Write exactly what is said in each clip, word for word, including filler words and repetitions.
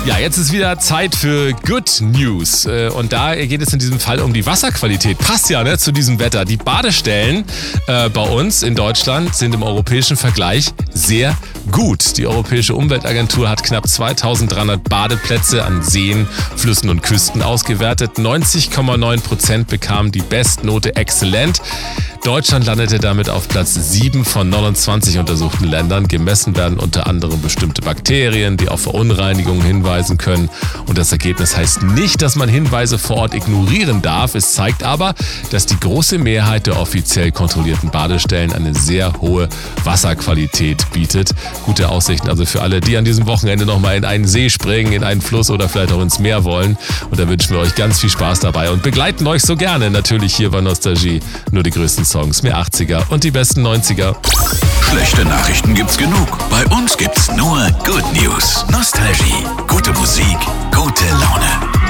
Ja, jetzt ist wieder Zeit für Good News. Und da geht es in diesem Fall um die Wasserqualität. Passt ja ne, zu diesem Wetter. Die Badestellen äh, bei uns in Deutschland sind im europäischen Vergleich sehr gut. Die Europäische Umweltagentur hat knapp zweitausenddreihundert Badeplätze an Seen, Flüssen und Küsten ausgewertet. neunzig Komma neun Prozent bekamen die Bestnote Exzellent. Deutschland landete damit auf Platz sieben von neunundzwanzig untersuchten Ländern. Gemessen werden unter anderem bestimmte Bakterien, die auf Verunreinigungen hinweisen können. Und das Ergebnis heißt nicht, dass man Hinweise vor Ort ignorieren darf. Es zeigt aber, dass die große Mehrheit der offiziell kontrollierten Badestellen eine sehr hohe Wasserqualität bietet. Gute Aussichten also für alle, die an diesem Wochenende nochmal in einen See springen, in einen Fluss oder vielleicht auch ins Meer wollen. Und da wünschen wir euch ganz viel Spaß dabei und begleiten euch so gerne natürlich hier bei Nostalgie. Nur die größten Songs, mehr achtziger und die besten neunziger. Schlechte Nachrichten gibt's genug. Bei uns gibt's nur Good News. Nostalgie. Gute Musik. Gute Laune.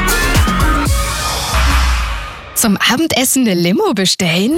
Zum Abendessen eine Limo bestellen?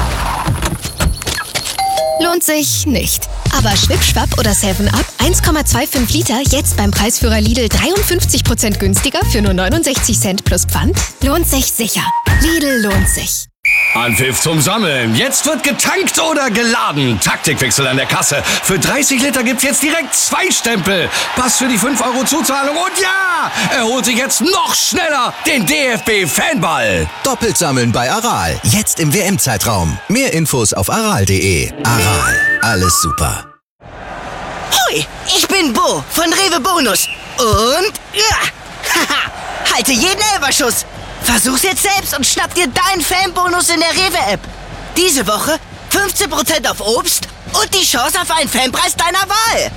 Lohnt sich nicht. Aber Schwipschwapp oder seven up, eins Komma fünfundzwanzig Liter, jetzt beim Preisführer Lidl dreiundfünfzig Prozent günstiger für nur neunundsechzig Cent plus Pfand? Lohnt sich sicher. Lidl lohnt sich. Anpfiff zum Sammeln. Jetzt wird getankt oder geladen. Taktikwechsel an der Kasse. Für dreißig Liter gibt's jetzt direkt zwei Stempel. Pass für die fünf Euro Zuzahlung. Und ja, er holt sich jetzt noch schneller den D F B-Fanball. Doppelt sammeln bei Aral. Jetzt im W M-Zeitraum. Mehr Infos auf aral punkt de. Aral. Alles super. Hoi, ich bin Bo von Rewe Bonus. Und ja, haha, halte jeden Elberschuss. Versuch's jetzt selbst und schnapp dir deinen Fanbonus in der Rewe-App. Diese Woche fünfzehn Prozent auf Obst und die Chance auf einen Fanpreis deiner Wahl.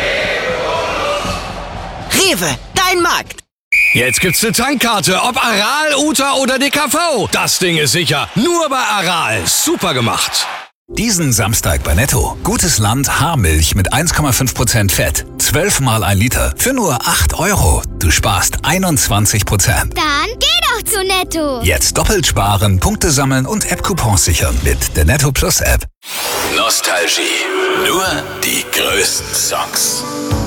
Rewe, dein Markt. Jetzt gibt's eine Tankkarte, ob Aral, Uta oder D K V. Das Ding ist sicher. Nur bei Aral. Super gemacht. Diesen Samstag bei Netto. Gutes Land Haarmilch mit eins Komma fünf Prozent Fett. zwölf mal ein Liter für nur acht Euro. Du sparst einundzwanzig Prozent. Dann geh doch zu Netto. Jetzt doppelt sparen, Punkte sammeln und App-Coupons sichern mit der Netto Plus App. Nostalgie. Nur die größten Songs.